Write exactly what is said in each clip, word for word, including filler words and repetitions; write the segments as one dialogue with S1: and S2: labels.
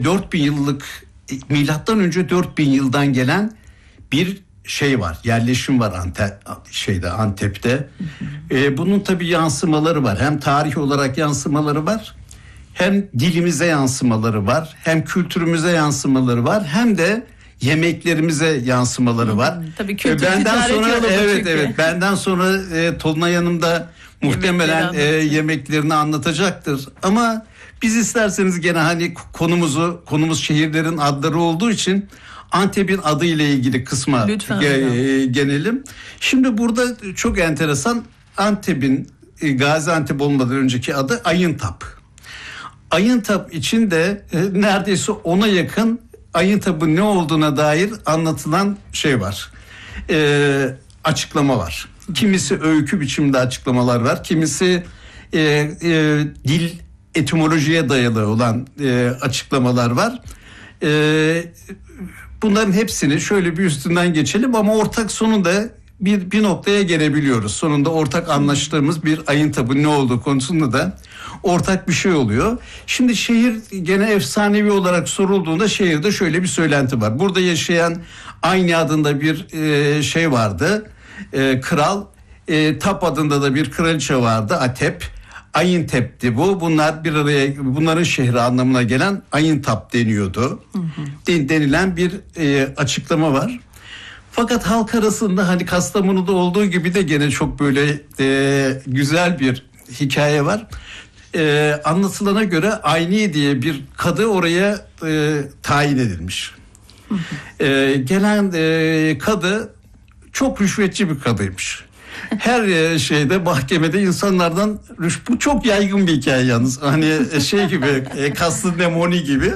S1: dört bin yıllık, milattan önce dört bin yıldan gelen bir şey var, yerleşim var Antep, şeyde Antep'te. Hı hı. E, bunun tabii yansımaları var. Hem tarih olarak yansımaları var, hem dilimize yansımaları var, hem kültürümüze yansımaları var, hem de yemeklerimize yansımaları hı, var.
S2: Tabii kültür,
S1: benden
S2: ticaret
S1: sonra
S2: yolu bu
S1: evet
S2: çünkü.
S1: evet benden sonra e, Tolunay Hanım da muhtemelen e, yemeklerini anlatacaktır. Ama biz isterseniz gene hani konumuzu konumuz şehirlerin adları olduğu için Antep'in adıyla ilgili kısma ge- gelelim. Şimdi burada çok enteresan, Antep'in e, Gaziantep olmadan önceki adı Ayıntap. Ayıntap içinde e, neredeyse ona yakın Ayıntap'ın ne olduğuna dair anlatılan şey var. E, açıklama var. Kimisi öykü biçimde açıklamalar var. Kimisi e, e, dil etimolojiye dayalı olan e, açıklamalar var. E, bunların hepsini şöyle bir üstünden geçelim ama ortak sonunda bir bir noktaya gelebiliyoruz. Sonunda ortak anlaştığımız bir Ayıntap'ın ne olduğu konusunda da ortak bir şey oluyor. Şimdi şehir gene efsanevi olarak sorulduğunda şehirde şöyle bir söylenti var. Burada yaşayan Ayni adında bir e, şey vardı. E, kral, e, Tap adında da bir kraliçe vardı, Atep. Ayıntep'ti bu. Bunlar bir araya, bunların şehri anlamına gelen Ayıntap deniyordu. Hı hı. Denilen bir e, açıklama var. Fakat halk arasında hani Kastamonu'da olduğu gibi de gene çok böyle e, güzel bir hikaye var. E, anlatılana göre Ayni diye bir kadı oraya e, tayin edilmiş. Hı hı. E, gelen e, kadı çok rüşvetçi bir kadıymış. Her şeyde, mahkemede insanlardan rüş... Bu çok yaygın bir hikaye yalnız. Hani şey gibi, e, Kastamonu gibi.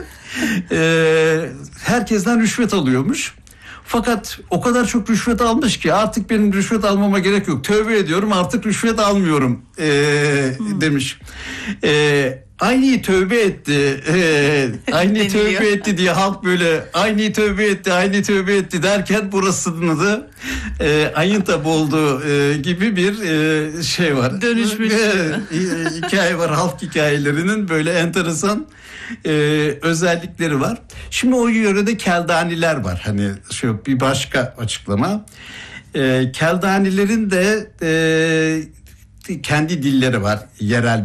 S1: E, herkesten rüşvet alıyormuş. Fakat o kadar çok rüşvet almış ki artık benim rüşvet almama gerek yok. Tövbe ediyorum, artık rüşvet almıyorum e, hmm. demiş. E, Aynı tövbe etti, ee, aynı tövbe etti diye halk böyle aynı tövbe etti, aynı tövbe etti derken burasının da e, Ayıntap olduğu e, gibi bir e, şey var.
S2: Dönüşmüş.
S1: E, hikaye var, halk hikayelerinin böyle enteresan e, özellikleri var. Şimdi o yörede Keldaniler var. Hani şu bir başka açıklama. E, Keldanilerin de e, kendi dilleri var, yerel